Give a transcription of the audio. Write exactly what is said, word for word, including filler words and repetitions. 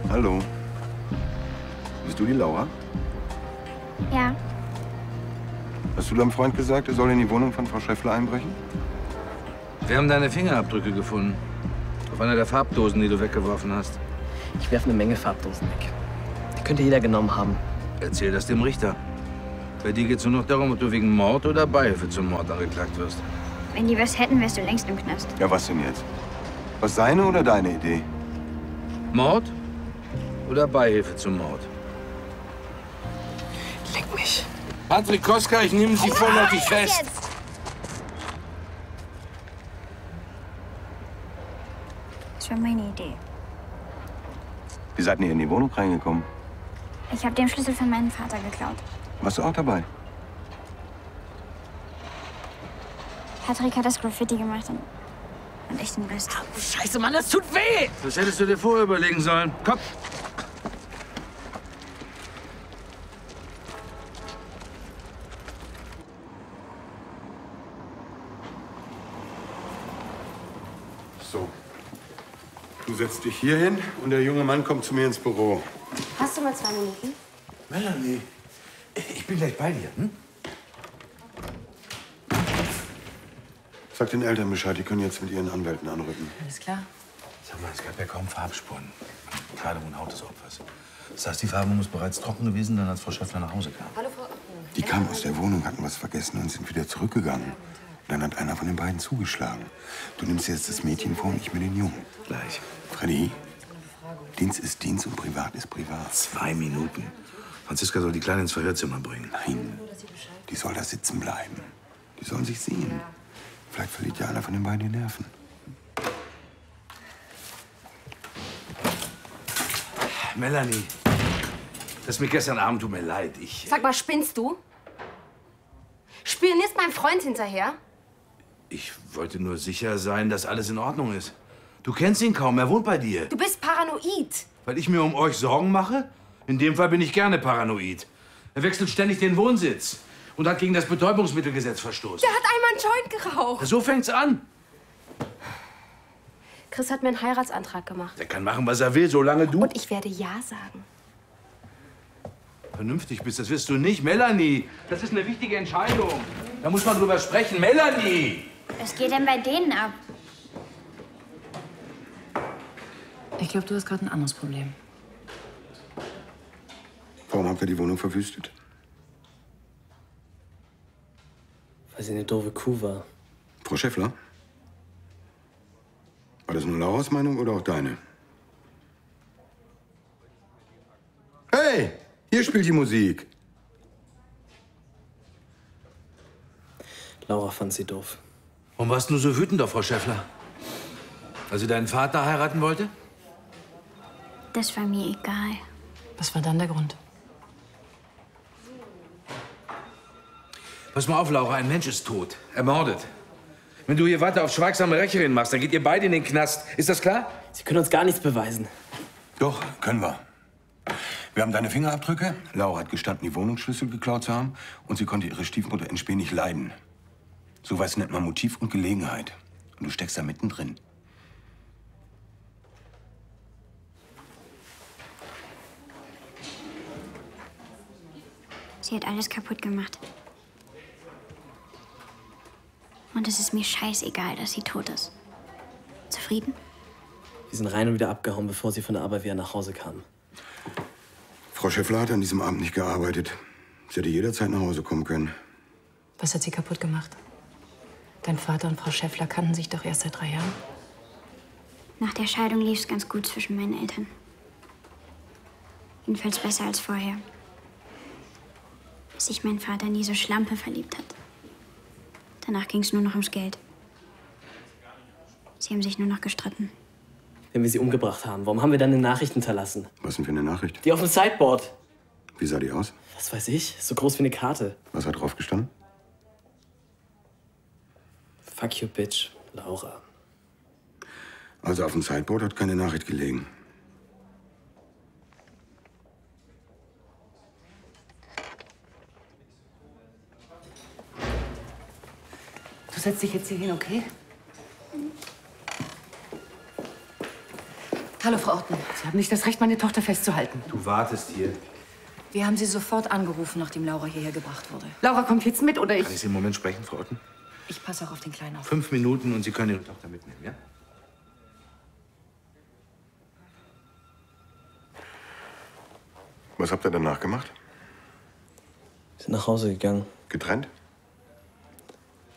Hallo. Bist du die Laura? Ja. Hast du deinem Freund gesagt, er soll in die Wohnung von Frau Schäffler einbrechen? Wir haben deine Fingerabdrücke gefunden. Auf einer der Farbdosen, die du weggeworfen hast. Ich werfe eine Menge Farbdosen weg. Die könnte jeder genommen haben. Erzähl das dem Richter. Bei dir geht es nur noch darum, ob du wegen Mord oder Beihilfe zum Mord angeklagt wirst. Wenn die was hätten, wärst du längst im Knast. Ja, was denn jetzt? Was, seine oder deine Idee? Mord oder Beihilfe zum Mord? Leck mich. Patrick Koska, ich nehme Sie vorläufig fest. Jetzt. Das war meine Idee. Wie seid ihr in die Wohnung reingekommen? Ich habe den Schlüssel von meinem Vater geklaut. Warst du auch dabei? Patrick hat das Graffiti gemacht und, und ich den Rest. Oh, Scheiße, Mann, das tut weh! Das hättest du dir vorher überlegen sollen. Komm. So. Du setzt dich hier hin und der junge Mann kommt zu mir ins Büro. Hast du mal zwei Minuten? Melanie, ich bin gleich bei dir. Hm? Sag den Eltern Bescheid, die können jetzt mit ihren Anwälten anrücken. Alles klar. Sag mal, es gab ja kaum Farbspuren. Am Kleidung und Haut des Opfers. Das heißt, die Farbe muss bereits trocken gewesen sein, als Frau Schäffler nach Hause kam. Hallo, Frau. Die kamen aus der Wohnung, hatten was vergessen und sind wieder zurückgegangen. Dann hat einer von den beiden zugeschlagen. Du nimmst jetzt das Mädchen vor und ich mir den Jungen. Gleich. Freddy, Dienst ist Dienst und Privat ist Privat. Zwei Minuten. Franziska soll die Kleine ins Verhörzimmer bringen. Nein, die soll da sitzen bleiben. Die sollen sich sehen. Vielleicht verliert ja einer von den beiden die Nerven. Melanie, das mit gestern Abend tut mir leid. Ich. Sag mal, spinnst du? Spionierst meinem Freund hinterher? Ich wollte nur sicher sein, dass alles in Ordnung ist. Du kennst ihn kaum, er wohnt bei dir. Du bist paranoid. Weil ich mir um euch Sorgen mache? In dem Fall bin ich gerne paranoid. Er wechselt ständig den Wohnsitz und hat gegen das Betäubungsmittelgesetz verstoßen. Der hat einmal einen Joint geraucht. So fängt's an. Chris hat mir einen Heiratsantrag gemacht. Der kann machen, was er will, solange du Und ich werde Ja sagen. vernünftig bist. Das wirst du nicht. Melanie, das ist eine wichtige Entscheidung. Da muss man drüber sprechen. Melanie! Was geht denn bei denen ab? Ich glaube, du hast gerade ein anderes Problem. Warum habt ihr die Wohnung verwüstet? Weil sie eine doofe Kuh war. Frau Schäffler? War das nur Lauras Meinung oder auch deine? Hey, hier spielt die Musik. Laura fand sie doof. Warum warst du so wütend auf Frau Schäffler? Weil sie deinen Vater heiraten wollte? Das war mir egal. Was war dann der Grund? Pass mal auf, Laura, ein Mensch ist tot. Ermordet. Wenn du hier weiter auf schweigsame Rächerin machst, dann geht ihr beide in den Knast. Ist das klar? Sie können uns gar nichts beweisen. Doch, können wir. Wir haben deine Fingerabdrücke. Laura hat gestanden, die Wohnungsschlüssel geklaut zu haben. Und sie konnte ihre Stiefmutter in Spee nicht leiden. So was nennt man Motiv und Gelegenheit. Und du steckst da mittendrin. Sie hat alles kaputt gemacht. Und es ist mir scheißegal, dass sie tot ist. Zufrieden? Wir sind rein und wieder abgehauen, bevor sie von der Arbeit wieder nach Hause kamen. Frau Schäffler hat an diesem Abend nicht gearbeitet. Sie hätte jederzeit nach Hause kommen können. Was hat sie kaputt gemacht? Dein Vater und Frau Schäffler kannten sich doch erst seit drei Jahren. Nach der Scheidung lief es ganz gut zwischen meinen Eltern. Jedenfalls besser als vorher. Bis sich mein Vater in diese Schlampe verliebt hat. Danach ging es nur noch ums Geld. Sie haben sich nur noch gestritten. Wenn wir sie umgebracht haben, warum haben wir dann eine Nachricht hinterlassen? Was denn für eine Nachricht? Die auf dem Sideboard. Wie sah die aus? Was weiß ich? So groß wie eine Karte. Was hat drauf gestanden? Fuck you, bitch. Laura. Also auf dem Sideboard hat keine Nachricht gelegen. Du setzt dich jetzt hier hin, okay? Hallo, Frau Orten. Sie haben nicht das Recht, meine Tochter festzuhalten. Du wartest hier. Wir haben Sie sofort angerufen, nachdem Laura hierher gebracht wurde. Laura kommt jetzt mit, oder ich... Kann ich Sie im Moment sprechen, Frau Otten? Ich passe auch auf den Kleinen auf. Fünf Minuten und Sie können Ihre Tochter mitnehmen, ja? Was habt ihr danach gemacht? Wir sind nach Hause gegangen. Getrennt?